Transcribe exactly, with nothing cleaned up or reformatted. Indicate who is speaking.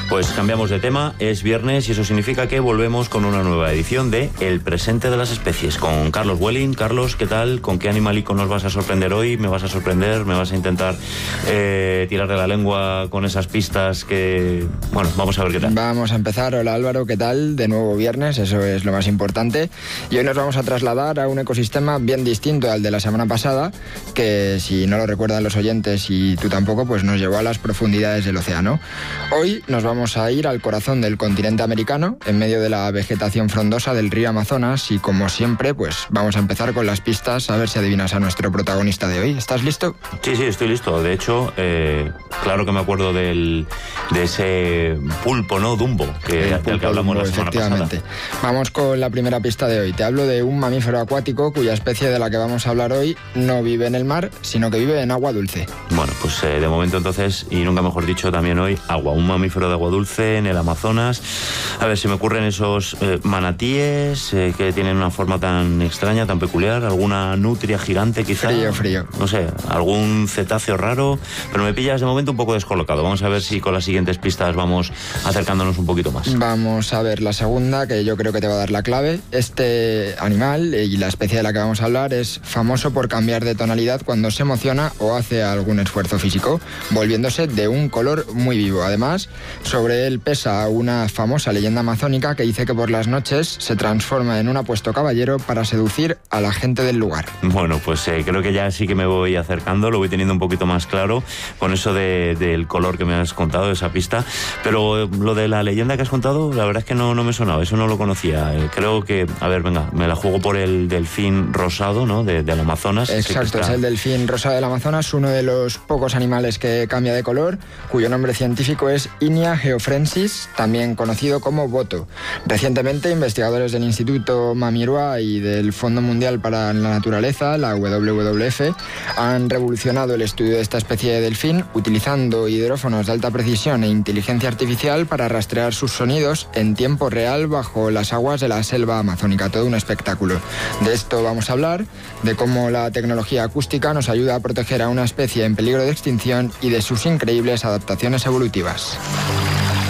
Speaker 1: Pues cambiamos de tema, es viernes y eso significa que volvemos con una nueva edición de El presente de las especies, con Carlos Welling. Carlos, ¿qué tal? ¿Con qué animalico nos vas a sorprender hoy? ¿Me vas a sorprender? ¿Me vas a intentar eh, tirar de la lengua con esas pistas que... Bueno, vamos a ver qué tal.
Speaker 2: Vamos a empezar. Hola Álvaro, ¿qué tal? De nuevo viernes, eso es lo más importante. Y hoy nos vamos a trasladar a un ecosistema bien distinto al de la semana pasada, que si no lo recuerdan los oyentes y tú tampoco, pues nos llevó a las profundidades del océano. Hoy nos vamos Vamos a ir al corazón del continente americano, en medio de la vegetación frondosa del río Amazonas, y como siempre, pues vamos a empezar con las pistas, a ver si adivinas a nuestro protagonista de hoy. ¿Estás listo?
Speaker 1: Sí, sí, estoy listo. De hecho, eh, claro que me acuerdo del, de ese pulpo, ¿no? Dumbo, que,
Speaker 2: el pulpo
Speaker 1: del que hablamos
Speaker 2: Dumbo,
Speaker 1: la semana
Speaker 2: efectivamente.
Speaker 1: pasada.
Speaker 2: Vamos con la primera pista de hoy. Te hablo de un mamífero acuático cuya especie de la que vamos a hablar hoy no vive en el mar, sino que vive en agua dulce.
Speaker 1: Bueno, pues eh, de momento entonces, y nunca mejor dicho, también hoy, agua. Un mamífero de agua dulce en el Amazonas. A ver, si me ocurren esos eh, manatíes eh, que tienen una forma tan extraña, tan peculiar, alguna nutria gigante quizá.
Speaker 2: Frío, frío.
Speaker 1: No sé, algún cetáceo raro, pero me pillas de momento un poco descolocado. Vamos a ver si con las siguientes pistas vamos acercándonos un poquito más.
Speaker 2: Vamos a ver la segunda, que yo creo que te va a dar la clave. Este animal y la especie de la que vamos a hablar es famoso por cambiar de tonalidad cuando se emociona o hace algún esfuerzo físico, volviéndose de un color muy vivo. Además, sobre él pesa una famosa leyenda amazónica que dice que por las noches se transforma en un apuesto caballero para seducir a la gente del lugar.
Speaker 1: Bueno, pues eh, creo que ya sí que me voy acercando, lo voy teniendo un poquito más claro con eso de, del color que me has contado, esa pista. Pero eh, lo de la leyenda que has contado, la verdad es que no, no me sonaba, eso no lo conocía. Eh, creo que, a ver, venga, me la juego por el delfín rosado, ¿no? De, del Amazonas.
Speaker 2: Exacto, es el delfín rosado del Amazonas, uno de los pocos animales que cambia de color, cuyo nombre científico es Inia geoffrensis, también conocido como boto. Recientemente, investigadores del Instituto Mamirua y del Fondo Mundial para la Naturaleza, la W W F, han revolucionado el estudio de esta especie de delfín utilizando hidrófonos de alta precisión e inteligencia artificial para rastrear sus sonidos en tiempo real bajo las aguas de la selva amazónica. Todo un espectáculo. De esto vamos a hablar, de cómo la tecnología acústica nos ayuda a proteger a una especie en peligro de extinción y de sus increíbles adaptaciones evolutivas.